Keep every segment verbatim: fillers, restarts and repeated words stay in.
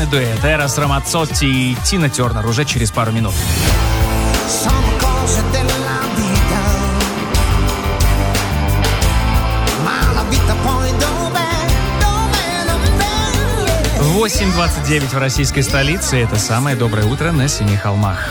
легендарный дуэт Эрос Рамаззотти и Тина Тернер уже через пару минут. восемь двадцать девять в российской столице. Это самое доброе утро на Семи холмах.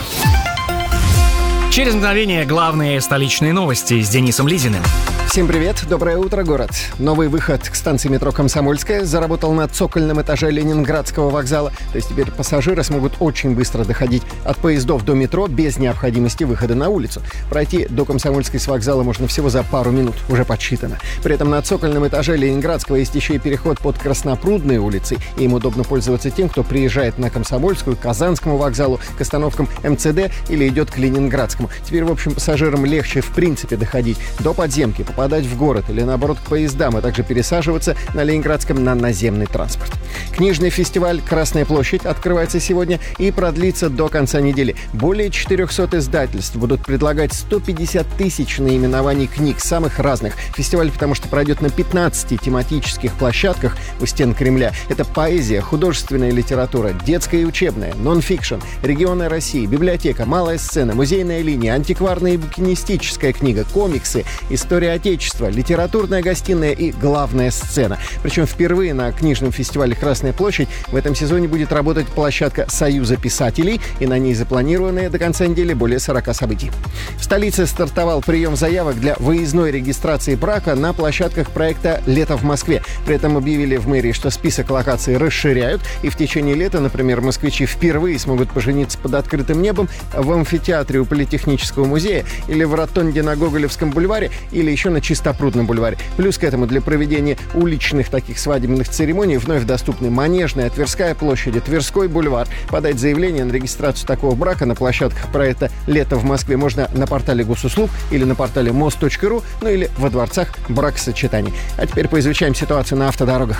Через мгновение главные столичные новости с Денисом Лизиным. Всем привет, доброе утро, город. Новый выход к станции метро «Комсомольская» заработал на цокольном этаже Ленинградского вокзала. То есть теперь пассажиры смогут очень быстро доходить от поездов до метро без необходимости выхода на улицу. Пройти до Комсомольской с вокзала можно всего за пару минут, уже подсчитано. При этом на цокольном этаже Ленинградского есть еще и переход под Краснопрудной улицей. И им удобно пользоваться тем, кто приезжает на Комсомольскую, к Казанскому вокзалу, к остановкам эм цэ дэ или идет к Ленинградскому. Теперь, в общем, пассажирам легче в принципе доходить до подземки, попадать в город или, наоборот, к поездам, а также пересаживаться на Ленинградском на наземный транспорт. Книжный фестиваль «Красная площадь» открывается сегодня и продлится до конца недели. Более четырехсот издательств будут предлагать сто пятьдесят тысяч наименований книг, самых разных. Фестиваль, потому что пройдет на пятнадцати тематических площадках у стен Кремля. Это поэзия, художественная литература, детская и учебная, нон-фикшн, регионы России, библиотека, малая сцена, музейная линия, антикварная и букинистическая книга, комиксы, история Отечества, литературная гостиная и главная сцена. Причем впервые на книжном фестивале «Красная площадь» в этом сезоне будет работать площадка Союза писателей, и на ней запланированы до конца недели более сорока событий. В столице стартовал прием заявок для выездной регистрации брака на площадках проекта «Лето в Москве». При этом объявили в мэрии, что список локаций расширяют, и в течение лета, например, москвичи впервые смогут пожениться под открытым небом в амфитеатре у Политехнического музея или в ротонде на Гоголевском бульваре, или еще на Чистопрудном бульваре. Плюс к этому для проведения уличных таких свадебных церемоний вновь доступны Манежная, Тверская площадь, Тверской бульвар. Подать заявление на регистрацию такого брака на площадках проекта «Лето в Москве» можно на портале Госуслуг или на портале мост точка ру, ну или во дворцах бракосочетаний. А теперь поизучаем ситуацию на автодорогах.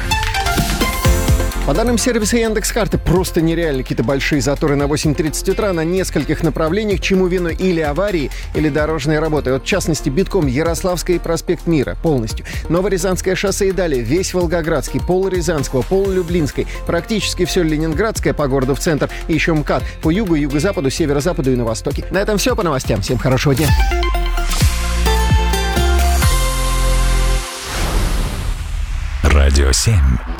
По данным сервиса Яндекс.Карты, просто нереально какие-то большие заторы на восемь тридцать утра на нескольких направлениях, чему виной или аварии, или дорожные работы. Вот, в частности, битком Ярославская и проспект Мира полностью. Новорязанское шоссе и далее, весь Волгоградский, пол Рязанского, пол Люблинской, практически все Ленинградское по городу в центр, и еще МКАД по югу, юго-западу, северо-западу и на востоке. На этом все по новостям. Всем хорошего дня. Радио семь.